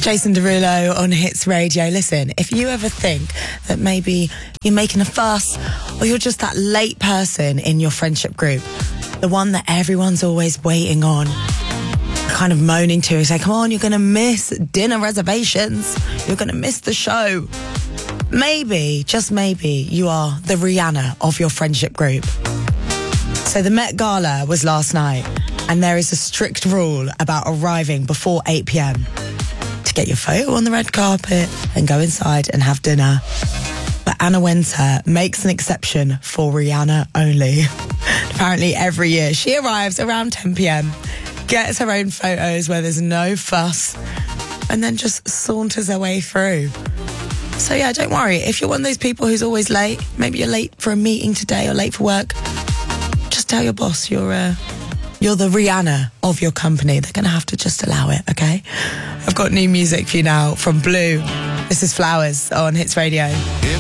Jason Derulo on Hits Radio. Listen, if you ever think that maybe you're making a fuss or you're just that late person in your friendship group, the one that everyone's always waiting on, kind of moaning to, say, come on, you're going to miss dinner reservations. You're going to miss the show. Maybe, just maybe, you are the Rihanna of your friendship group. So the Met Gala was last night, and there is a strict rule about arriving before 8 p.m. to get your photo on the red carpet and go inside and have dinner. But Anna Wintour makes an exception for Rihanna only. Apparently every year she arrives around 10 p.m, gets her own photos where there's no fuss, and then just saunters her way through. So yeah, don't worry. If you're one of those people who's always late, maybe you're late for a meeting today or late for work, just tell your boss you're the Rihanna of your company. They're going to have to just allow it, okay? I've got new music for you now from Blue. This is Flowers on Hits Radio.